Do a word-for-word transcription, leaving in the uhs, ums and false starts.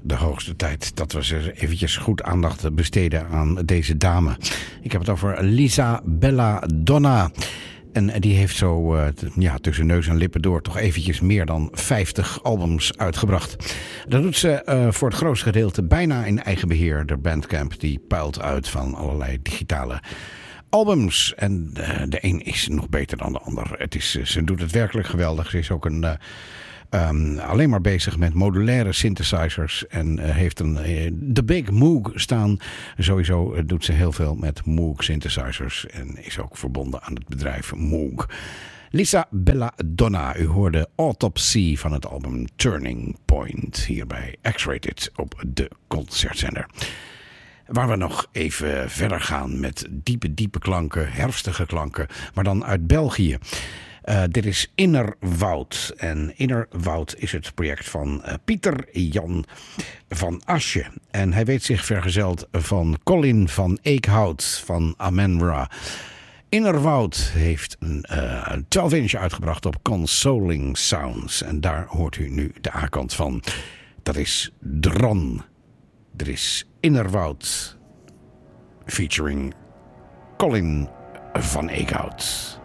de hoogste tijd dat we eens eventjes goed aandacht besteden aan deze dame. Ik heb het over Lisa Belladonna. En die heeft zo uh, t- ja, tussen neus en lippen door toch eventjes meer dan vijftig albums uitgebracht. Dat doet ze uh, voor het grootste gedeelte bijna in eigen beheer. De Bandcamp die puilt uit van allerlei digitale albums. En uh, de een is nog beter dan de ander. Het is, uh, ze doet het werkelijk geweldig. Ze is ook een... Uh, Um, alleen maar bezig met modulaire synthesizers en uh, heeft een uh, The Big Moog staan. Sowieso uh, doet ze heel veel met Moog synthesizers en is ook verbonden aan het bedrijf Moog. Lisa Belladonna, u hoorde Autopsy van het album Turning Point hier bij X-Rated op de Concertzender. Waar we nog even verder gaan met diepe, diepe klanken, herfstige klanken, maar dan uit België. Uh, dit is Innerwoud. En Innerwoud is het project van uh, Pieter Jan van Asje. En hij weet zich vergezeld van Colin van Eekhout van Amenra. Innerwoud heeft een uh, twaalf inch uitgebracht op Consoling Sounds. En daar hoort u nu de A-kant van. Dat is Dron. Er is Innerwoud featuring Colin van Eekhout.